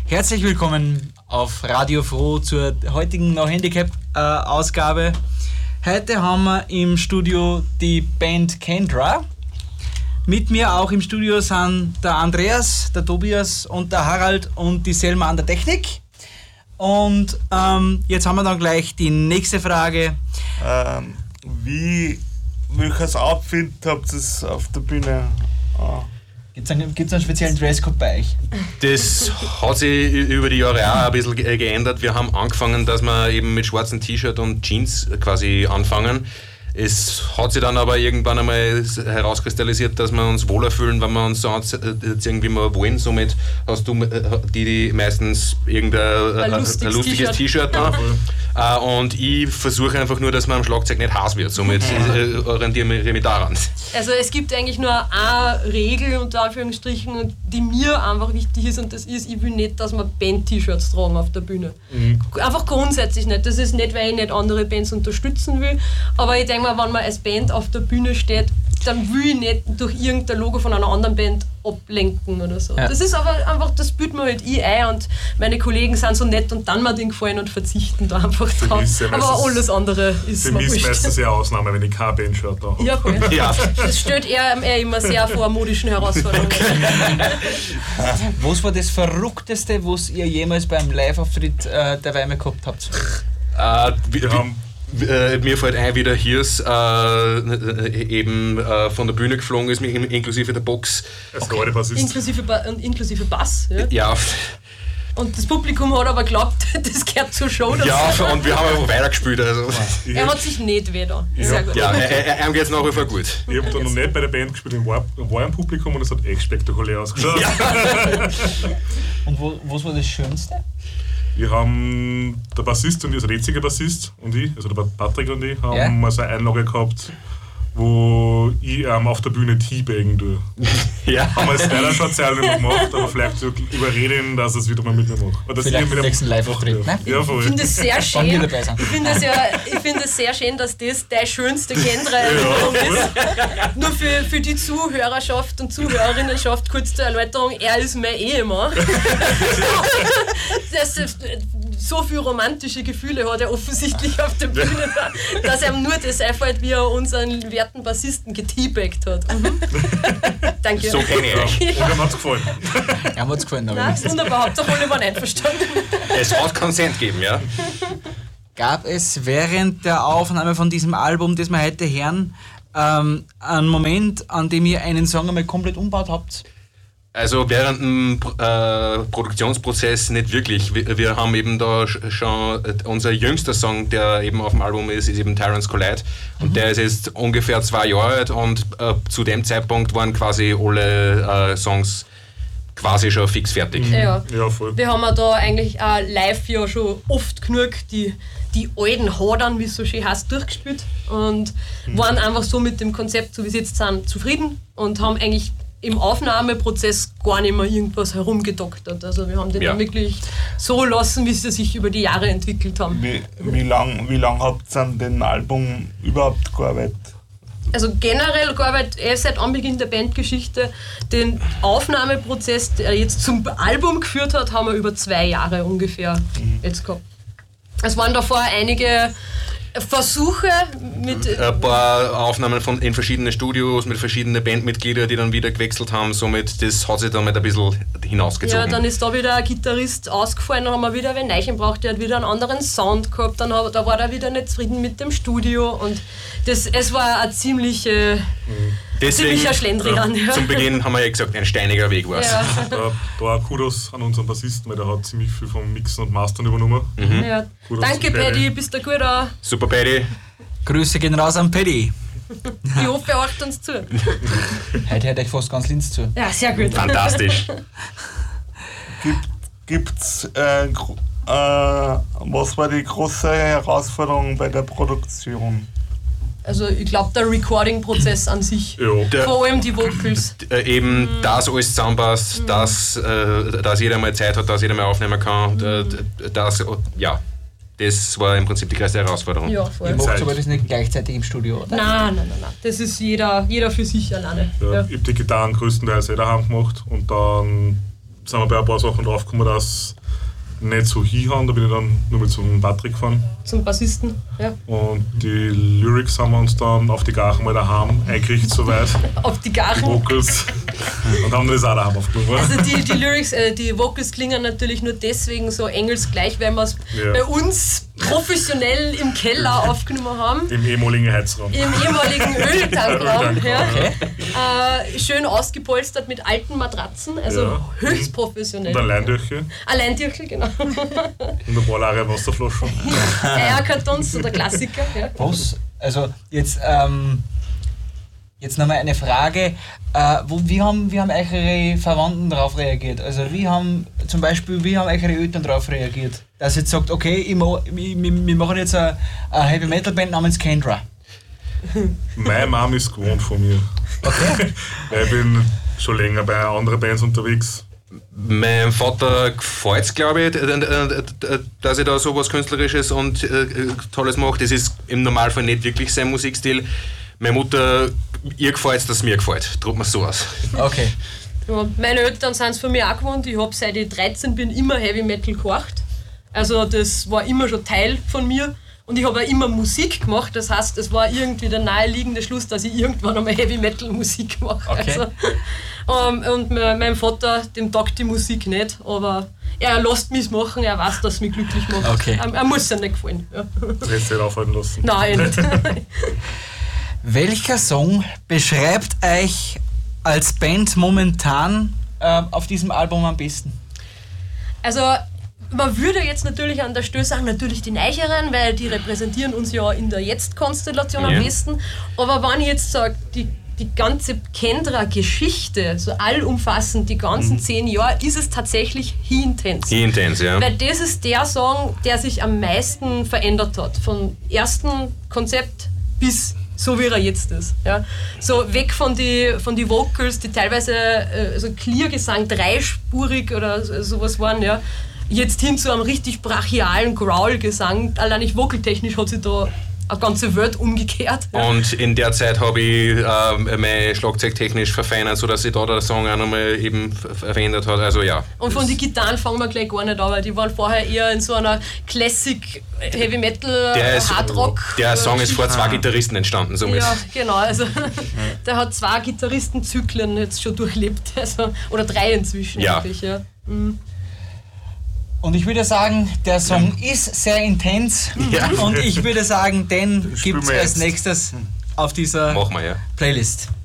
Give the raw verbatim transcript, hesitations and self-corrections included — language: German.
Herzlich willkommen auf Radio Froh zur heutigen No-Handicap-Ausgabe. Heute haben wir im Studio die Band Kendra. Mit mir auch im Studio sind der Andreas, der Tobias und der Harald und die Selma an der Technik. Und ähm, jetzt haben wir dann gleich die nächste Frage. Ähm, wie, welches Outfit habt ihr auf der Bühne? Ah. Gibt es einen, einen speziellen Dresscode bei euch? Das hat sich über die Jahre auch ein bisschen geändert. Wir haben angefangen, dass wir eben mit schwarzem T-Shirt und Jeans quasi anfangen. Es hat sich dann aber irgendwann einmal herauskristallisiert, dass wir uns wohler fühlen, wenn wir uns so anziehen, wie wir wollen. Somit hast du die, die meistens irgendein ein lustiges, ein lustiges T-Shirt an. Und ich versuche einfach nur, dass man am Schlagzeug nicht heiß wird. Somit ja. orientiere ich mich daran. Also es gibt eigentlich nur eine Regel, unter Anführungsstrichen, die mir einfach wichtig ist, und das ist, ich will nicht, dass wir Band-T-Shirts tragen auf der Bühne. Mhm. Einfach grundsätzlich nicht. Das ist nicht, weil ich nicht andere Bands unterstützen will, aber ich denke mal, wenn man als Band auf der Bühne steht, dann will ich nicht durch irgendein Logo von einer anderen Band ablenken oder so. Ja. Das ist aber einfach, das büht mir halt ich ein, und meine Kollegen sind so nett und dann mir den gefallen und verzichten da einfach drauf. Ja, aber alles andere ist für mich ist meistens eine Ausnahme, wenn ich kein Bandshirt da habe. Ja, voll. Ja. Das stellt er, er immer sehr vor modischen Herausforderungen. Was war das Verrückteste, was ihr jemals beim Live-Auftritt äh, der Weime gehabt habt? Äh, wir, wir haben Äh, mir fällt ein, wie der Hirs äh, eben äh, von der Bühne geflogen ist, inklusive der Box. Okay. Inklusive, ba- und inklusive Bass. Ja. ja. Und das Publikum hat aber geglaubt, das gehört zur Show dazu. Ja, und wir haben einfach weitergespielt. Also. Er hat sich nicht weh da. Ja, Sehr gut. Ja, ihm geht es nach wie vor gut. Ich habe da noch nicht bei der Band gespielt, ich war, war im Publikum und es hat echt spektakulär ausgeschaut. Ja. Und wo, was war das Schönste? Wir haben, der Bassist und ich, also der jetzige Bassist und ich, also der Patrick und ich, haben ja. mal so eine Einlage gehabt, wo ich ähm, auf der Bühne teabaggen tue. Ja. Haben wir jetzt leider schon sehr nicht gemacht, aber vielleicht so überrede ihn, dass er es wieder mal mit mir macht. Oder vielleicht im nächsten Live-Auftritt, ne? Ja, voll. Ich finde es sehr schön, ich finde es ja, find sehr schön, dass das deine schönste Kendra-Erinnerung ja, ist. Nur für, für die Zuhörerschaft und Zuhörerinnenschaft kurz zur Erläuterung, er ist mein Ehemann. das, so viele romantische Gefühle hat er offensichtlich auf der Bühne, dass ihm nur das einfällt, wie er unseren werten Bassisten geteabaggt hat. Mhm. Danke. So kenne ich euch. Und ihm hat es gefallen. Er hat es gefallen. Aber Nein, wunderbar, Hauptsache alle waren einverstanden. Es hat Consent gegeben, ja. Gab es während der Aufnahme von diesem Album, das wir heute hören, ähm, einen Moment, an dem ihr einen Song einmal komplett umgebaut habt? Also während dem äh, Produktionsprozess nicht wirklich. Wir, wir haben eben da schon, äh, unser jüngster Song, der eben auf dem Album ist, ist eben Tyrants Collide. Und mhm. der ist jetzt ungefähr zwei Jahre alt, und äh, zu dem Zeitpunkt waren quasi alle äh, Songs quasi schon fix fertig. Mhm. Ja. Ja, voll. Wir haben ja da eigentlich auch live ja schon oft genug die, die alten Hadern, wie es so schön heißt, durchgespielt und mhm. waren einfach so mit dem Konzept, so wie sie jetzt sind, zufrieden und haben eigentlich im Aufnahmeprozess gar nicht mehr irgendwas herumgedoktert. Also wir haben den ja. wirklich so lassen, wie sie sich über die Jahre entwickelt haben. Wie, wie lange wie lang habt ihr an dem Album überhaupt gearbeitet? Also generell gearbeitet, eh seit Anbeginn der Bandgeschichte, den Aufnahmeprozess, der jetzt zum Album geführt hat, haben wir über zwei Jahre ungefähr mhm. jetzt gehabt. Es waren davor einige Versuche mit... Ein paar Aufnahmen von, in verschiedenen Studios mit verschiedenen Bandmitgliedern, die dann wieder gewechselt haben, somit das hat sich dann mit ein bisschen hinausgezogen. Ja, dann ist da wieder ein Gitarrist ausgefallen, dann haben wir wieder einen Neichen braucht, der hat wieder einen anderen Sound gehabt, dann hat, da war er wieder nicht zufrieden mit dem Studio und das, es war ein ziemliche... Mhm. Deswegen, ziemlicher Schlendrian. Ja. Zum Beginn haben wir ja gesagt, ein steiniger Weg war es. Ja. Da, da Kudos an unseren Bassisten, weil der hat ziemlich viel vom Mixen und Mastern übernommen. Mhm. Ja. Danke Paddy, bist du gut da? Super Paddy. Grüße gehen raus an Paddy. Ich hoffe, er achtet uns zu. Heute hört euch fast ganz Linz zu. Ja, sehr gut. Fantastisch. Gibt es, äh, äh, was war die große Herausforderung bei der Produktion? Also ich glaube, der Recording-Prozess an sich, ja. vor allem die Vocals. Äh, eben, mhm. dass alles zusammenpasst, mhm. dass, äh, dass jeder mal Zeit hat, dass jeder mal aufnehmen kann, mhm. dass, ja, das war im Prinzip die größte Herausforderung. Ja, voll. Ihr macht aber das nicht gleichzeitig im Studio, oder? Nein, nein, nein, nein. Das ist jeder, jeder für sich alleine. Ja, ja. Ich habe die Gitarren größtenteils eh daheim gemacht und dann sind wir bei ein paar Sachen draufgekommen, dass nicht so hinhauen, da bin ich dann nur mit zum Patrick gefahren. Zum Bassisten, ja. Und die Lyrics haben wir uns dann auf die Gachen mal daheim eingerichtet soweit. Auf die Gachen? Die Vocals. Und haben das auch daheim aufgenommen. Also die, die Lyrics, äh, die Vocals klingen natürlich nur deswegen so engelsgleich, weil wir es Ja. bei uns professionell im Keller aufgenommen haben. Im ehemaligen Heizraum. Im ehemaligen Öltankraum. Öltankraum, Ja. Okay. Äh, schön ausgepolstert mit alten Matratzen, also Ja. höchst professionell. Und ein Leintüchel Alleintüchel, genau. und ein paar leere Wasserflaschen. Eierkartons, so der Klassiker. Ja. Was? Also jetzt, ähm, jetzt nochmal eine Frage. Äh, wo, wie, haben, wie haben eure Verwandten darauf reagiert? Also wie haben zum Beispiel, wie haben eure Eltern darauf reagiert? Dass ihr jetzt sagt, okay, ich ma, ich, wir, wir machen jetzt eine, eine Heavy Metal Band namens Kendra. Meine Mom ist gewohnt von mir. Okay. Weil ich bin schon länger bei anderen Bands unterwegs. Meinem Vater gefällt es, glaube ich, dass ich da sowas Künstlerisches und äh, Tolles mache. Das ist im Normalfall nicht wirklich sein Musikstil. Meine Mutter, ihr gefällt es, dass es mir gefällt. Drückt man so aus. Okay. Ja, meine Eltern sind es von mir auch gewohnt. Ich habe seit ich dreizehn bin immer Heavy Metal gehorcht. Also das war immer schon Teil von mir. Und ich habe auch immer Musik gemacht. Das heißt, es war irgendwie der naheliegende Schluss, dass ich irgendwann einmal Heavy Metal Musik mache. Okay. Also, ähm, und mein, meinem Vater, dem taugt die Musik nicht. Aber er lässt mich machen, er weiß, dass es mich glücklich macht. Okay. Er, er muss ja nicht gefallen. Ja. Das hättest du nicht aufhalten lassen. Nein, nicht. Welcher Song beschreibt euch als Band momentan äh, auf diesem Album am besten? Also, man würde jetzt natürlich an der Stelle sagen, natürlich die Neicheren, weil die repräsentieren uns ja in der Jetzt-Konstellation Ja. am besten. Aber wenn ich jetzt sage, die, die ganze Kendra-Geschichte, so allumfassend, die ganzen zehn Jahre, ist es tatsächlich He Intense. He Intense, ja. Weil das ist der Song, der sich am meisten verändert hat. Vom ersten Konzept bis so wie er jetzt ist. Ja. So weg von die, von die Vocals, die teilweise äh, so Clear-Gesang dreispurig oder so, sowas waren, ja. Jetzt hin zu einem richtig brachialen Growl-Gesang. Allein nicht vocaltechnisch hat sich da eine ganze Welt umgekehrt. Ja. Und in der Zeit habe ich äh, mein Schlagzeug technisch verfeinert, sodass sich da der Song auch nochmal eben verändert hat. Also ja. Und von den Gitarren fangen wir gleich gar nicht an, weil die waren vorher eher in so einer Classic Heavy Metal Der, ist, Hard Rock. der Song ist vor äh, zwei Gitarristen entstanden, somit. Ja, genau. Also, der hat zwei Gitarristenzyklen jetzt schon durchlebt. Also, oder drei inzwischen Ja. eigentlich. Ja. Mhm. Und ich würde sagen, der Song ist sehr intens. Ja. Und ich würde sagen, den Spielen gibt es wir als jetzt. nächstes auf dieser Machen wir, ja. Playlist.